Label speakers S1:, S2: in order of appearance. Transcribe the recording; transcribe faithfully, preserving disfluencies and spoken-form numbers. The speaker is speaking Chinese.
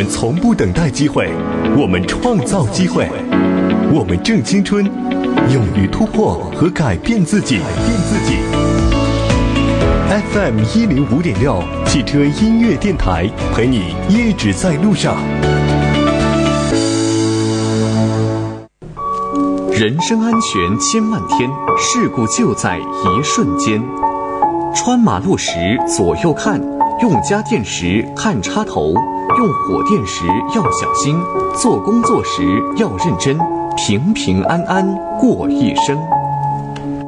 S1: 们从不等待机会，我们创造机会，我们正青春，勇于突破和改变自己。改变自己。F M 一零五点六汽车音乐电台，陪你一直在路上。
S2: 人身安全千万天，事故就在一瞬间。穿马路时左右看，用家电时看插头，用火电时要小心，做工作时要认真，平平安安过一生。